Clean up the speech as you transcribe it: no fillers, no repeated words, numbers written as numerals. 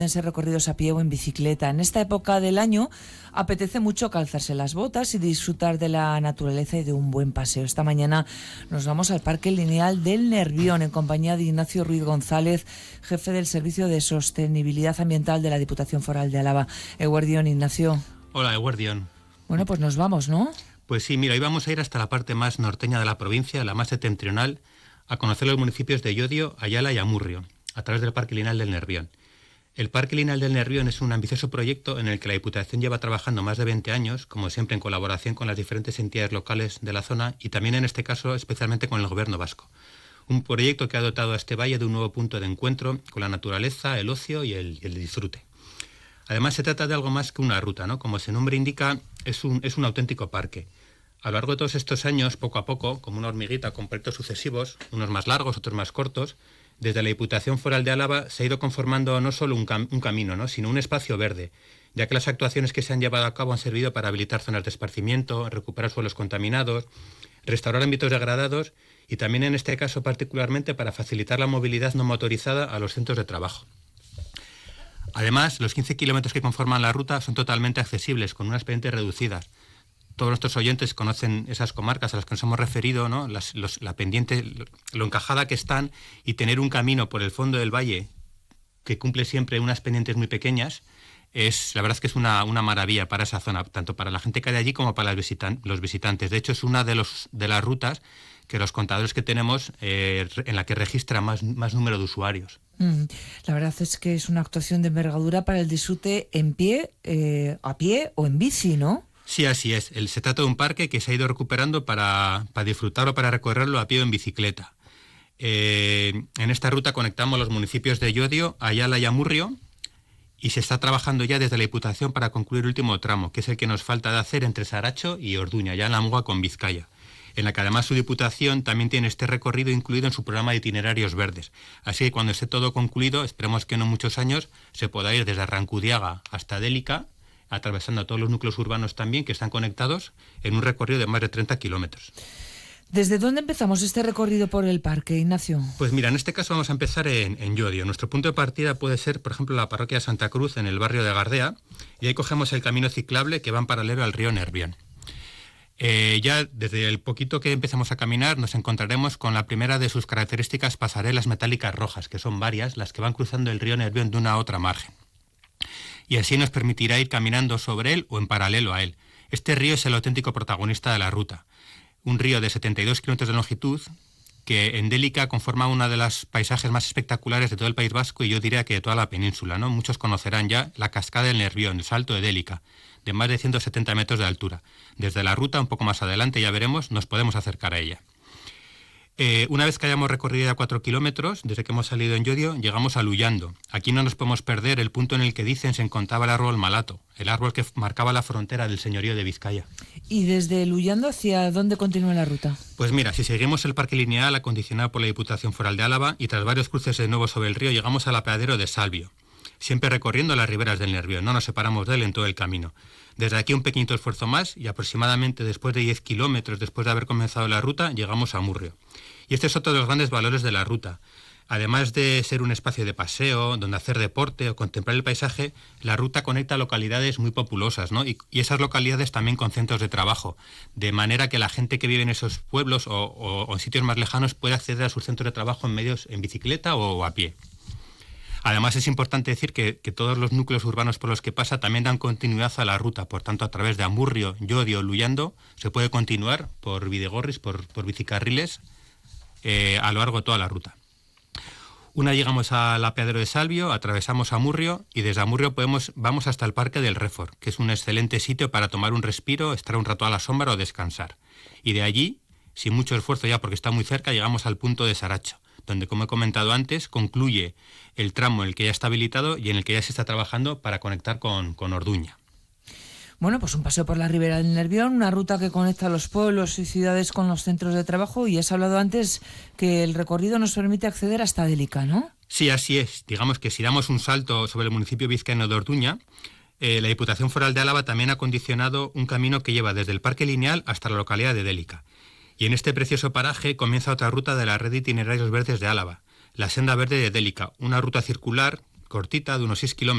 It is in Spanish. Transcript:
ser recorridos a pie o en bicicleta. En esta época del año apetece mucho calzarse las botas y disfrutar de la naturaleza y de un buen paseo. Esta mañana nos vamos al Parque Lineal del Nervión en compañía de Ignacio Ruiz González, jefe del Servicio de Sostenibilidad Ambiental de la Diputación Foral de Álava. Eguerdión, Ignacio. Hola, Eguerdión. Bueno, pues nos vamos, ¿no? Pues sí, mira, hoy vamos a ir hasta la parte más norteña de la provincia, la más septentrional, a conocer los municipios de Llodio, Ayala y Amurrio, a través del Parque Lineal del Nervión. El Parque Lineal del Nervión es un ambicioso proyecto en el que la Diputación lleva trabajando más de 20 años, como siempre en colaboración con las diferentes entidades locales de la zona y también en este caso especialmente con el Gobierno vasco. Un proyecto que ha dotado a este valle de un nuevo punto de encuentro con la naturaleza, el ocio y el disfrute. Además se trata de algo más que una ruta, ¿no? Como su nombre indica, es un auténtico parque. A lo largo de todos estos años, poco a poco, como una hormiguita con proyectos sucesivos, unos más largos, otros más cortos, desde la Diputación Foral de Álava se ha ido conformando no solo un camino, ¿no?, sino un espacio verde, ya que las actuaciones que se han llevado a cabo han servido para habilitar zonas de esparcimiento, recuperar suelos contaminados, restaurar ámbitos degradados y también en este caso particularmente para facilitar la movilidad no motorizada a los centros de trabajo. Además, los 15 kilómetros que conforman la ruta son totalmente accesibles, con unas pendientes reducidas. Todos nuestros oyentes conocen esas comarcas a las que nos hemos referido, ¿no? La pendiente, lo encajada que están, y tener un camino por el fondo del valle que cumple siempre unas pendientes muy pequeñas, la verdad es que es una maravilla para esa zona, tanto para la gente que hay allí como para los visitantes. De hecho, es una de las rutas que los contadores que tenemos en la que registra más número de usuarios. La verdad es que es una actuación de envergadura para el disfrute en pie, a pie o en bici, ¿no? Sí, así es. Se trata de un parque que se ha ido recuperando para disfrutarlo, para recorrerlo a pie o en bicicleta. En esta ruta conectamos los municipios de Llodio, Ayala y Amurrio y se está trabajando ya desde la Diputación para concluir el último tramo, que es el que nos falta de hacer entre Saracho y Orduña, ya en la muga con Vizcaya, en la que además su Diputación también tiene este recorrido incluido en su programa de itinerarios verdes. Así que cuando esté todo concluido, esperemos que en no muchos años se pueda ir desde Arrancudiaga hasta Délica, atravesando a todos los núcleos urbanos también que están conectados en un recorrido de más de 30 kilómetros. ¿Desde dónde empezamos este recorrido por el parque, Ignacio? Pues mira, en este caso vamos a empezar en Llodio. Nuestro punto de partida puede ser, por ejemplo, la parroquia de Santa Cruz en el barrio de Gardea, y ahí cogemos el camino ciclable que va en paralelo al río Nervión. Ya desde el poquito que empezamos a caminar nos encontraremos con la primera de sus características pasarelas metálicas rojas, que son varias las que van cruzando el río Nervión de una a otra margen. Y así nos permitirá ir caminando sobre él o en paralelo a él. Este río es el auténtico protagonista de la ruta. Un río de 72 kilómetros de longitud que en Délica conforma uno de los paisajes más espectaculares de todo el País Vasco y yo diría que de toda la península, ¿no? Muchos conocerán ya la cascada del Nervión, el salto de Délica, de más de 170 metros de altura. Desde la ruta, un poco más adelante, ya veremos, nos podemos acercar a ella. Una vez que hayamos recorrido ya 4 kilómetros, desde que hemos salido en Llodio, llegamos a Luyando. Aquí no nos podemos perder el punto en el que dicen se encontraba el árbol Malato, el árbol que marcaba la frontera del señorío de Vizcaya. ¿Y desde Luyando hacia dónde continúa la ruta? Pues mira, si seguimos el parque lineal acondicionado por la Diputación Foral de Álava y tras varios cruces de nuevo sobre el río llegamos al apeadero de Salvio, siempre recorriendo las riberas del Nervión, no nos separamos de él en todo el camino. Desde aquí un pequeñito esfuerzo más y aproximadamente después de 10 kilómetros después de haber comenzado la ruta llegamos a Amurrio. Y este es otro de los grandes valores de la ruta. Además de ser un espacio de paseo, donde hacer deporte o contemplar el paisaje, la ruta conecta localidades muy populosas, ¿no? Y esas localidades también con centros de trabajo, de manera que la gente que vive en esos pueblos o en sitios más lejanos puede acceder a sus centros de trabajo en bicicleta o a pie. Además es importante decir que todos los núcleos urbanos por los que pasa también dan continuidad a la ruta, por tanto a través de Amurrio, Llodio, Luyando se puede continuar por Bidegorris, por bicicarriles a lo largo de toda la ruta. Una llegamos al apeadero de Salvio, atravesamos Amurrio y desde Amurrio vamos hasta el Parque del Réfor, que es un excelente sitio para tomar un respiro, estar un rato a la sombra o descansar. Y de allí, sin mucho esfuerzo ya porque está muy cerca, llegamos al punto de Saracho, donde, como he comentado antes, concluye el tramo en el que ya está habilitado y en el que ya se está trabajando para conectar con Orduña. Bueno, pues un paseo por la ribera del Nervión, una ruta que conecta los pueblos y ciudades con los centros de trabajo y has hablado antes que el recorrido nos permite acceder hasta Délica, ¿no? Sí, así es. Digamos que si damos un salto sobre el municipio vizcaíno de Orduña, la Diputación Foral de Álava también ha acondicionado un camino que lleva desde el Parque Lineal hasta la localidad de Délica. Y en este precioso paraje comienza otra ruta de la red de itinerarios verdes de Álava, la Senda Verde de Délica, una ruta circular cortita de unos 6 kilómetros.